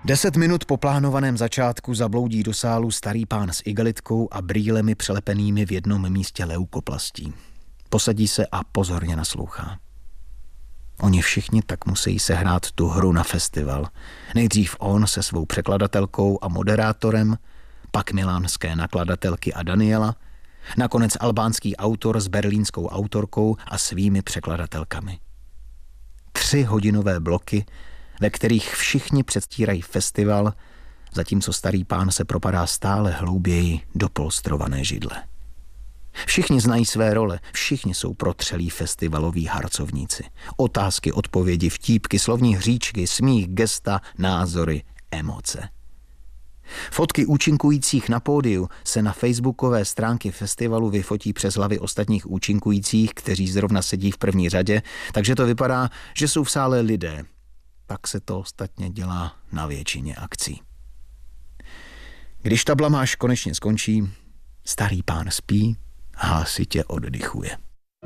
10 minut po plánovaném začátku zabloudí do sálu starý pán s igelitkou a brýlemi přelepenými v jednom místě leukoplastí. Posadí se a pozorně naslouchá. Oni všichni tak musí sehrát tu hru na festival. Nejdřív on se svou překladatelkou a moderátorem, pak milánské nakladatelky a Daniela, nakonec albánský autor s berlínskou autorkou a svými překladatelkami. 3hodinové bloky, ve kterých všichni předstírají festival, zatímco starý pán se propadá stále hlouběji do polstrované židle. Všichni znají své role, všichni jsou protřelí festivaloví harcovníci. Otázky, odpovědi, vtípky, slovní hříčky, smích, gesta, názory, emoce. Fotky účinkujících na pódiu se na facebookové stránky festivalu vyfotí přes hlavy ostatních účinkujících, kteří zrovna sedí v první řadě, takže to vypadá, že jsou v sále lidé. Pak se to ostatně dělá na většině akcí. Když ta blamáž konečně skončí, starý pán spí a hlasitě oddychuje.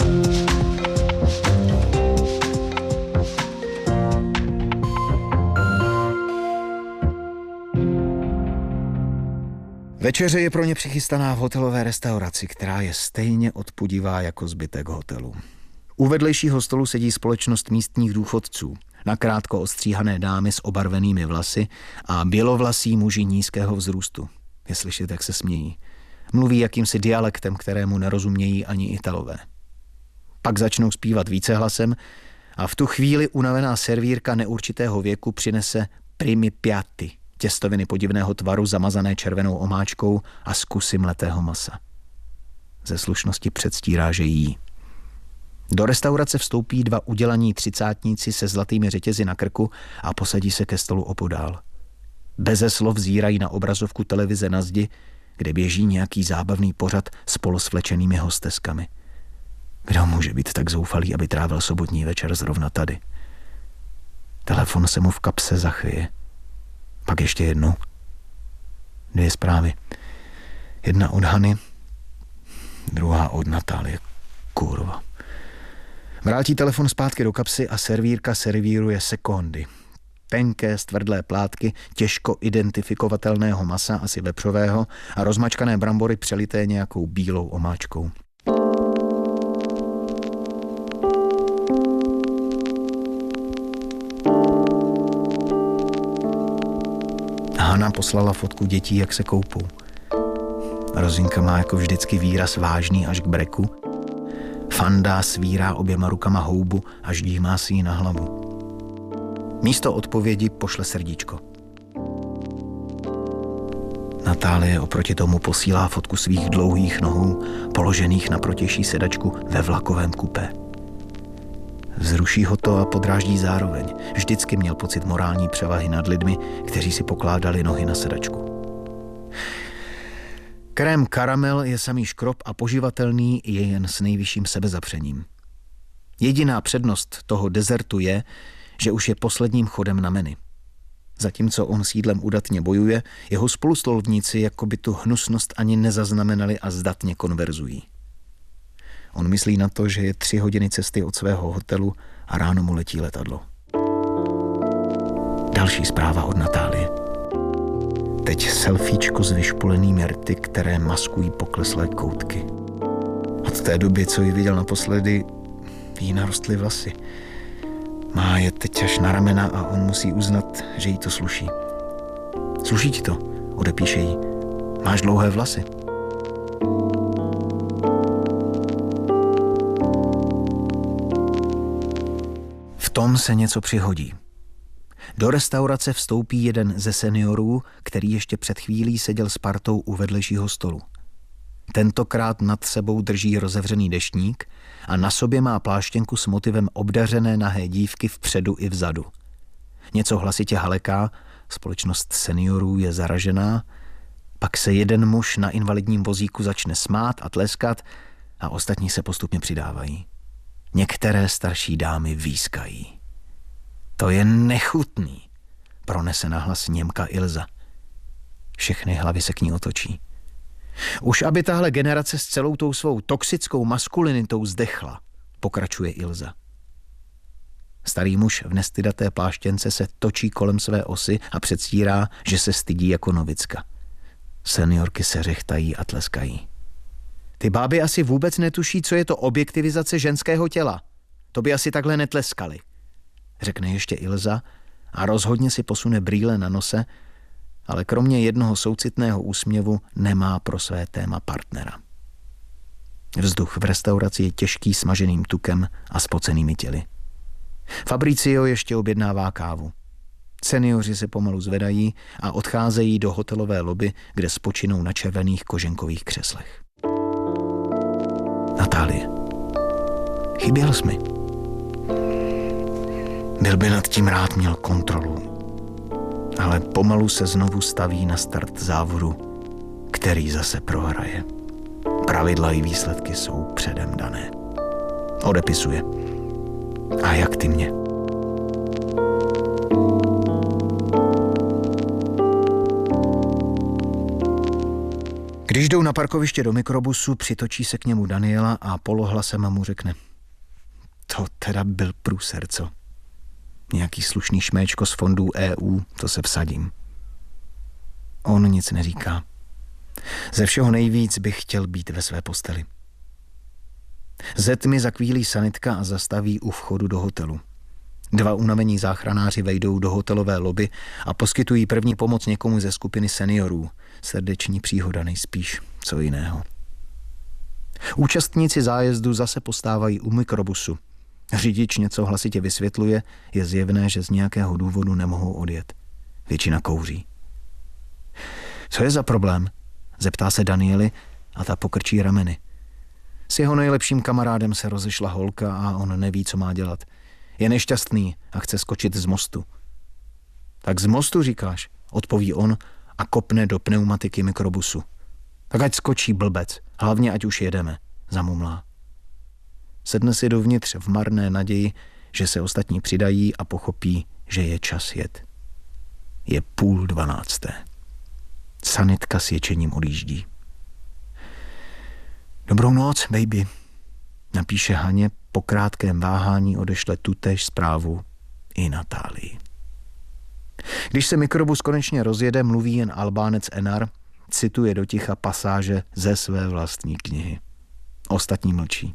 Večeře je pro ně přichystaná v hotelové restauraci, která je stejně odpudivá jako zbytek hotelu. U vedlejšího stolu sedí společnost místních důchodců, nakrátko ostříhané dámy s obarvenými vlasy a bělovlasí muži nízkého vzrůstu. Je slyšet, jak se smějí. Mluví jakýmsi dialektem, kterému nerozumějí ani Italové. Pak začnou zpívat vícehlasem a v tu chvíli unavená servírka neurčitého věku přinese primi piatti, těstoviny podivného tvaru zamazané červenou omáčkou a z kusy mletého masa. Ze slušnosti předstírá, že jí. Do restaurace vstoupí 2 udělaní třicátníci se zlatými řetězy na krku a posadí se ke stolu opodál. Beze slov zírají na obrazovku televize na zdi, kde běží nějaký zábavný pořad s polosvlečenými hosteskami. Kdo může být tak zoufalý, aby trávil sobotní večer zrovna tady? Telefon se mu v kapse zachvěje. Pak ještě jednou. 2 zprávy. Jedna od Hany, druhá od Natálie. Kurva. Vrátí telefon zpátky do kapsy a servírka servíruje sekondy. Tenké, stvrdlé plátky těžko identifikovatelného masa, asi vepřového, a rozmačkané brambory přelité nějakou bílou omáčkou. Hana poslala fotku dětí, jak se koupou. Rozinka má jako vždycky výraz vážný až k breku. Fanda svírá oběma rukama houbu a ždímá si ji na hlavu. Místo odpovědi pošle srdíčko. Natálie oproti tomu posílá fotku svých dlouhých nohou, položených na protější sedačku ve vlakovém kupé. Vzruší ho to a podráždí zároveň. Vždycky měl pocit morální převahy nad lidmi, kteří si pokládali nohy na sedačku. Krém karamel je samý škrob a poživatelný je jen s nejvyšším sebezapřením. Jediná přednost toho dezertu je, že už je posledním chodem na menu. Zatímco on s jídlem udatně bojuje, jeho spolustolvníci jakoby tu hnusnost ani nezaznamenali a zdatně konverzují. On myslí na to, že je 3 hodiny cesty od svého hotelu a ráno mu letí letadlo. Další zpráva od Natálie. Teď selfiečko s vyšpulenými rty, které maskují pokleslé koutky. Od té doby, co ji viděl naposledy, jí narostly vlasy. Má je teď až na ramena a on musí uznat, že jí to sluší. Sluší ti to, odepíše jí. Máš dlouhé vlasy. V tom se něco přihodí. Do restaurace vstoupí jeden ze seniorů, který ještě před chvílí seděl s partou u vedlejšího stolu. Tentokrát nad sebou drží rozevřený deštník a na sobě má pláštěnku s motivem obdařené nahé dívky vpředu i vzadu. Něco hlasitě haleká, společnost seniorů je zaražená, pak se jeden muž na invalidním vozíku začne smát a tleskat a ostatní se postupně přidávají. Některé starší dámy výskají. To je nechutný, pronese nahlas Němka Ilza. Všechny hlavy se k ní otočí. Už aby tahle generace s celou tou svou toxickou maskulinitou zdechla, pokračuje Ilza. Starý muž v nestydaté pláštěnce se točí kolem své osy a předstírá, že se stydí jako novicka. Seniorky se řechtají a tleskají. Ty báby asi vůbec netuší, co je to objektivizace ženského těla. To by asi takhle netleskali, řekne ještě Ilza a rozhodně si posune brýle na nose, ale kromě jednoho soucitného úsměvu nemá pro své téma partnera. Vzduch v restauraci je těžký smaženým tukem a spocenými těly. Fabricio ještě objednává kávu. Seniori se pomalu zvedají a odcházejí do hotelové lobby, kde spočinou na červených koženkových křeslech. Natálie. Chyběl jsi mi. Byl by nad tím rád měl kontrolu. Ale pomalu se znovu staví na start závodu, který zase prohraje. Pravidla i výsledky jsou předem dané. Odepisuje. A jak ty mě? Když jdou na parkoviště do mikrobusu, přitočí se k němu Daniela a polohlasem mu řekne: To teda byl průser, co? Nějaký slušný šméčko z fondů EU, to se vsadím. On nic neříká. Ze všeho nejvíc bych chtěl být ve své posteli. Ze tmy zakvílí sanitka a zastaví u vchodu do hotelu. 2 unavení záchranáři vejdou do hotelové lobby a poskytují první pomoc někomu ze skupiny seniorů. Srdeční příhoda nejspíš, co jiného. Účastníci zájezdu zase postávají u mikrobusu. Řidič něco hlasitě vysvětluje, je zjevné, že z nějakého důvodu nemohou odjet. Většina kouří. Co je za problém? Zeptá se Danieli a ta pokrčí rameny. S jeho nejlepším kamarádem se rozešla holka a on neví, co má dělat. Je nešťastný a chce skočit z mostu. Tak z mostu říkáš, odpoví on a kopne do pneumatiky mikrobusu. Tak ať skočí blbec, hlavně ať už jedeme, zamumlá. Sedne si dovnitř v marné naději, že se ostatní přidají a pochopí, že je čas jet. Je 11:30. Sanitka s ječením odjíždí. Dobrou noc, baby, napíše Haně, po krátkém váhání odešle tutéž zprávu i Natálii. Když se mikrobus konečně rozjede, mluví jen Albánec Enar, cituje do ticha pasáže ze své vlastní knihy. Ostatní mlčí.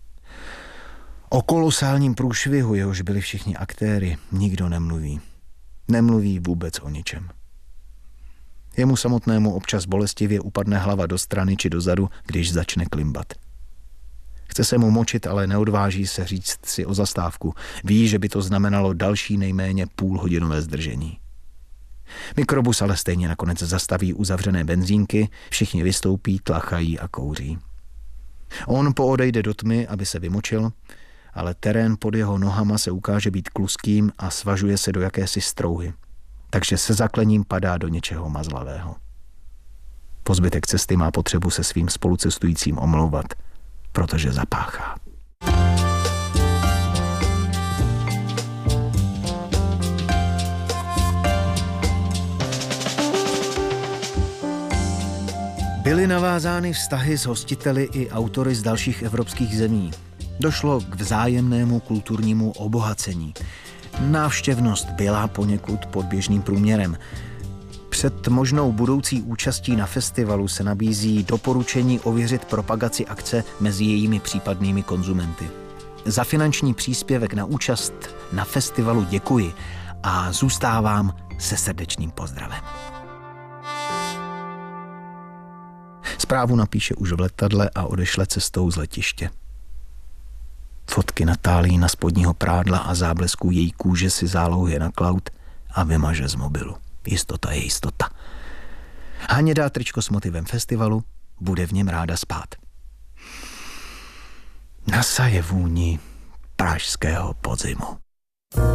O kolosálním průšvihu, jehož byli všichni aktéry, nikdo nemluví. Nemluví vůbec o ničem. Jemu samotnému občas bolestivě upadne hlava do strany či dozadu, když začne klimbat. Chce se mu močit, ale neodváží se říct si o zastávku. Ví, že by to znamenalo další nejméně půlhodinové zdržení. Mikrobus ale stejně nakonec zastaví u zavřené benzínky, všichni vystoupí, tlachají a kouří. On poodejde do tmy, aby se vymočil, ale terén pod jeho nohama se ukáže být kluským a svažuje se do jakési strouhy, takže se zaklením padá do něčeho mazlavého. Po zbytek cesty má potřebu se svým spolucestujícím omlouvat, protože zapáchá. Byly navázány vztahy s hostiteli i autory z dalších evropských zemí. Došlo k vzájemnému kulturnímu obohacení. Návštěvnost byla poněkud pod běžným průměrem. Před možnou budoucí účastí na festivalu se nabízí doporučení ověřit propagaci akce mezi jejími případnými konzumenty. Za finanční příspěvek na účast na festivalu děkuji a zůstávám se srdečným pozdravem. Zprávu napíše už v letadle a odešle cestou z letiště. Fotky Natálii na spodního prádla a záblesků její kůže si zálohuje na cloud a vymaže z mobilu. Jistota je jistota. Haně dá tričko s motivem festivalu, bude v něm ráda spát. Nasaje vůni pražského podzimu.